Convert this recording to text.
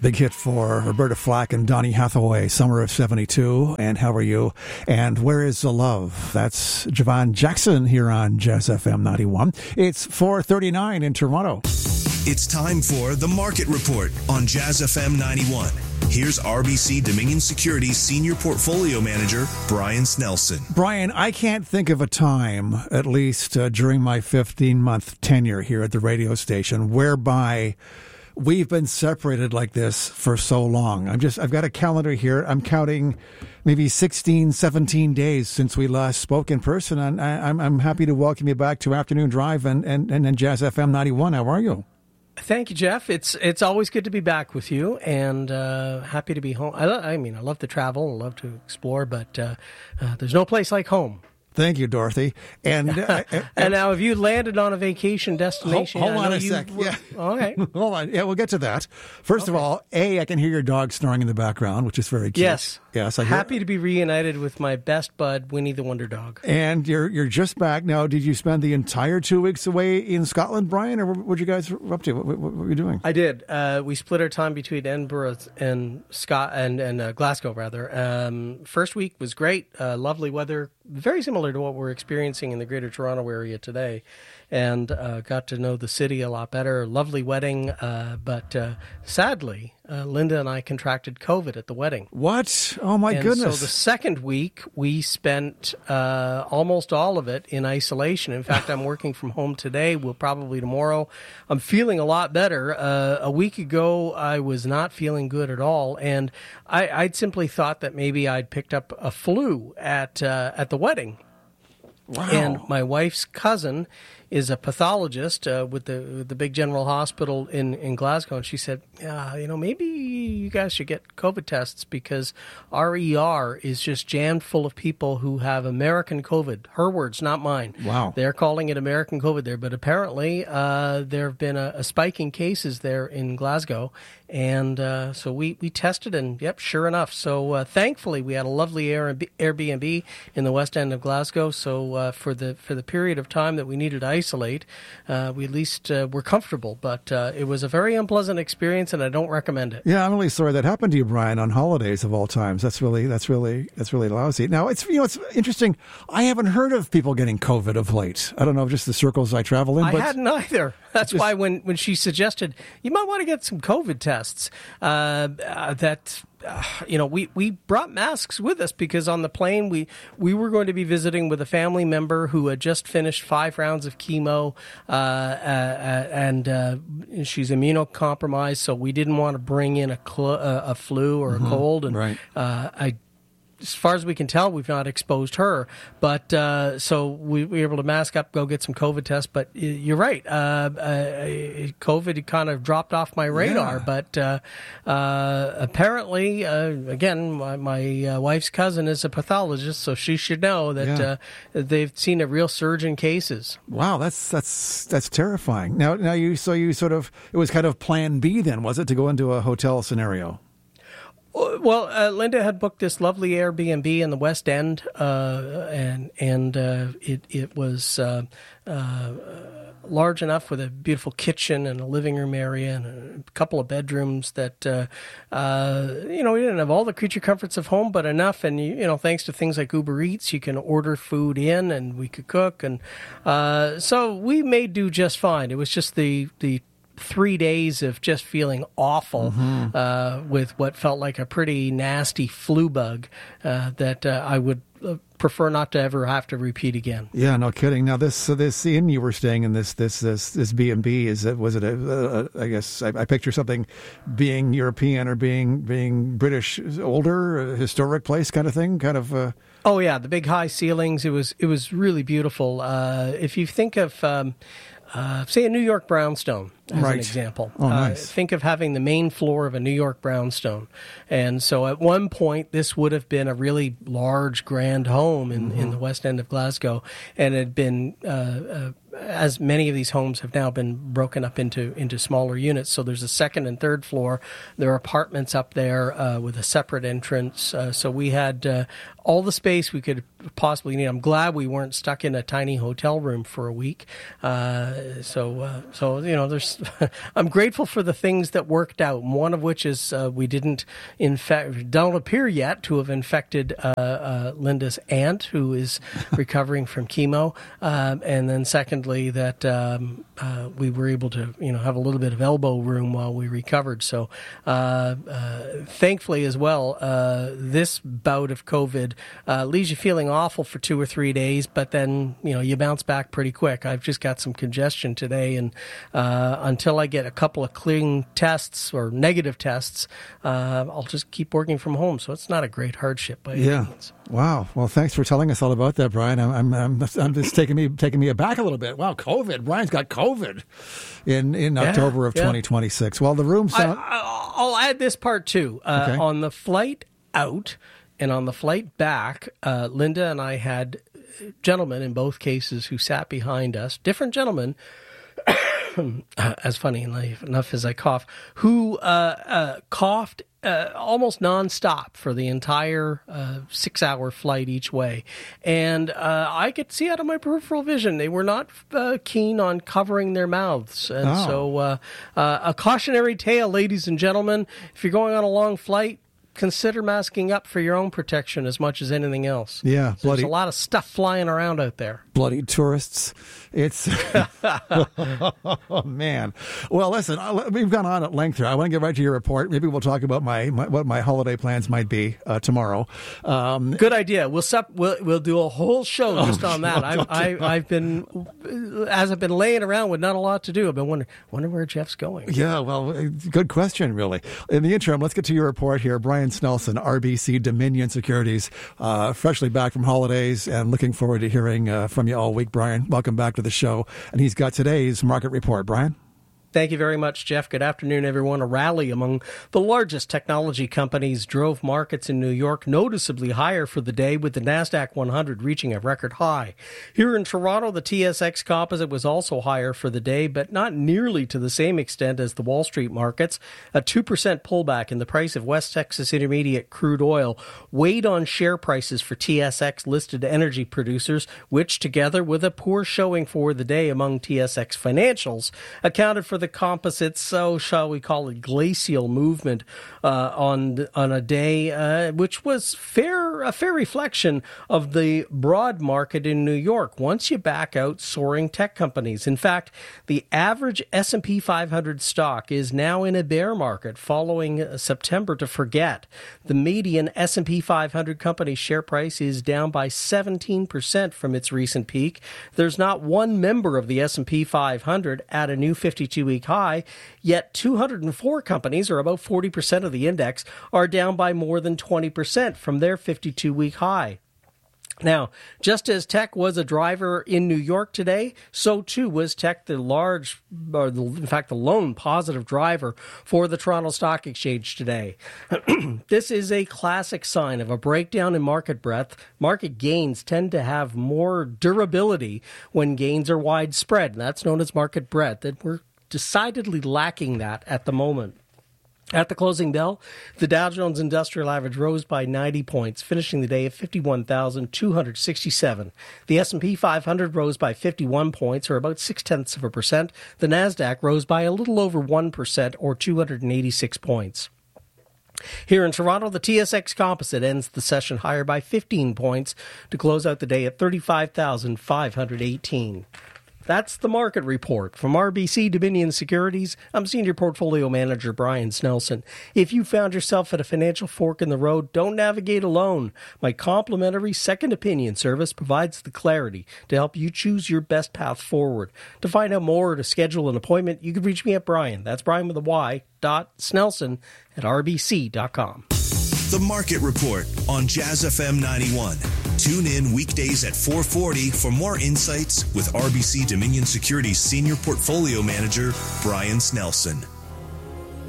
Big hit for Roberta Flack and Donny Hathaway, Summer of 72. And How Are You? And Where Is the Love? That's Javon Jackson here on Jazz FM 91. It's 4:39 in Toronto. It's time for The Market Report on Jazz FM 91. Here's RBC Dominion Securities Senior Portfolio Manager, Brian Snelson. Brian, I can't think of a time, at least during my 15-month tenure here at the radio station, whereby we've been separated like this for so long. I've got a calendar here. I'm counting maybe 16, 17 days since we last spoke in person. And I'm happy to welcome you back to Afternoon Drive and Jazz FM 91. How are you? Thank you, Jeff. It's always good to be back with you, and happy to be home. I love to travel, I love to explore, but there's no place like home. Thank you, Dorothy. And now, have you landed on a vacation destination? Hold on a sec. Yeah. Okay. Hold on. Yeah, we'll get to that. First of all, I can hear your dog snoring in the background, which is very cute. Yes. Yes. Happy to be reunited with my best bud, Winnie the Wonder Dog. And you're just back now. Did you spend the entire 2 weeks away in Scotland, Brian, or what you guys up to? What were you doing? I did. We split our time between Edinburgh and Glasgow, rather. First week was great. Lovely weather, very similar to what we're experiencing in the Greater Toronto area today, and got to know the city a lot better. Lovely wedding, but sadly, Linda and I contracted COVID at the wedding. What? Oh, my goodness. So the second week, we spent almost all of it in isolation. In fact, I'm working from home today. We'll probably tomorrow. I'm feeling a lot better. A week ago, I was not feeling good at all, and I'd simply thought that maybe I'd picked up a flu at the wedding. Wow. And my wife's cousin is a pathologist with the big general hospital in Glasgow, and she said, maybe you guys should get COVID tests because our ER is just jammed full of people who have American COVID. Her words, not mine. Wow. They're calling it American COVID there, but apparently there have been a spike in cases there in Glasgow, and so we tested, and yep, sure enough. So thankfully, we had a lovely Airbnb in the West End of Glasgow. So for the period of time that we needed to isolate, we at least were comfortable. But it was a very unpleasant experience, and I don't recommend it. Yeah, I'm really sorry that happened to you, Brian, on holidays of all times. That's really lousy. Now it's interesting. I haven't heard of people getting COVID of late. I don't know, just the circles I travel in. I hadn't either. That's why when she suggested you might want to get some COVID tests, we brought masks with us because on the plane we were going to be visiting with a family member who had just finished 5 rounds of chemo, and she's immunocompromised, so we didn't want to bring in a flu or a cold. And right. As far as we can tell, we've not exposed her. But so we were able to mask up, go get some COVID tests. But you're right. COVID kind of dropped off my radar. Yeah. But apparently, again, my wife's cousin is a pathologist, so she should know that they've seen a real surge in cases. Wow, that's terrifying. Now you sort of, it was kind of plan B then, was it, to go into a hotel scenario? Well, Linda had booked this lovely Airbnb in the West End, and it was large enough with a beautiful kitchen and a living room area and a couple of bedrooms that, we didn't have all the creature comforts of home, but enough. And, thanks to things like Uber Eats, you can order food in and we could cook. And so we made do just fine. It was just the 3 days of just feeling awful with what felt like a pretty nasty flu bug that I would prefer not to ever have to repeat again. Yeah, no kidding. Now this inn you were staying in, this B&B, was it I guess I picture something being European or being British, older, historic place kind of thing, kind of. Oh yeah, the big high ceilings. It was really beautiful. If you think of say a New York brownstone as an example. Oh, nice. Think of having the main floor of a New York brownstone. And so at one point, this would have been a really large, grand home in the West End of Glasgow. And it had been, as many of these homes have now been broken up into smaller units. So there's a second and third floor. There are apartments up there with a separate entrance. So we had all the space we could possibly need. I'm glad we weren't stuck in a tiny hotel room for a week. So there's I'm grateful for the things that worked out. One of which is we don't appear yet to have infected Linda's aunt, who is recovering from chemo, and then secondly that we were able to have a little bit of elbow room while we recovered. So thankfully as well, this bout of COVID leaves you feeling awful for 2 or 3 days, but then you bounce back pretty quick. I've just got some congestion today, and until I get a couple of clean tests or negative tests, I'll just keep working from home. So it's not a great hardship by any means. Wow. Well, thanks for telling us all about that, Brian. I'm just taking me aback a little bit. Wow, COVID. Brian's got COVID in October of 2026. Well, the room sound. I'll add this part too. Okay. On the flight out and on the flight back, Linda and I had gentlemen in both cases who sat behind us, different gentlemen, as funny enough as I cough, who coughed almost nonstop for the entire 6-hour flight each way. And I could see out of my peripheral vision, they were not keen on covering their mouths. And so a cautionary tale, ladies and gentlemen, if you're going on a long flight, consider masking up for your own protection as much as anything else. Yeah, there's a lot of stuff flying around out there. Bloody tourists. It's oh man. Well, listen, we've gone on at length here. I want to get right to your report. Maybe we'll talk about what my holiday plans might be tomorrow. Good idea. We'll do a whole show just on that. I've been laying around with not a lot to do. I've been wondering where Jeff's going. Yeah, well, good question, really. In the interim, let's get to your report here. Brian Snelson, RBC Dominion Securities, freshly back from holidays and looking forward to hearing from you all week. Brian, welcome back to the show. And he's got today's market report. Brian? Thank you very much, Jeff. Good afternoon, everyone. A rally among the largest technology companies drove markets in New York noticeably higher for the day, with the NASDAQ 100 reaching a record high. Here in Toronto, the TSX Composite was also higher for the day, but not nearly to the same extent as the Wall Street markets. A 2% pullback in the price of West Texas Intermediate crude oil weighed on share prices for TSX-listed energy producers, which, together with a poor showing for the day among TSX financials, accounted for the composite's, so shall we call it, glacial movement on a day which was a fair reflection of the broad market in New York once you back out soaring tech companies. In fact, the average S&P 500 stock is now in a bear market following September to forget. The median S&P 500 company share price is down by 17% from its recent peak. There's not one member of the S&P 500 at a new 52-week high, yet 204 companies, or about 40% of the index, are down by more than 20% from their 52-week high. Now, just as tech was a driver in New York today, so too was tech the lone positive driver for the Toronto Stock Exchange today. This is a classic sign of a breakdown in market breadth. Market gains tend to have more durability when gains are widespread, and that's known as market breadth, and we're decidedly lacking that at the moment. At the closing bell, the Dow Jones Industrial Average rose by 90 points, finishing the day at 51,267. The S&P 500 rose by 51 points, or about 0.6%. The NASDAQ rose by a little over 1%, or 286 points. Here in Toronto, the TSX Composite ends the session higher by 15 points to close out the day at 35,518. That's the market report. From RBC Dominion Securities, I'm Senior Portfolio Manager Brian Snelson. If you found yourself at a financial fork in the road, don't navigate alone. My complimentary second opinion service provides the clarity to help you choose your best path forward. To find out more or to schedule an appointment, you can reach me at Brian. That's Brian with a Y, Snelson at rbc.com. The Market Report on Jazz FM 91. Tune in weekdays at 4:40 for more insights with RBC Dominion Securities Senior Portfolio Manager Brian Snelson.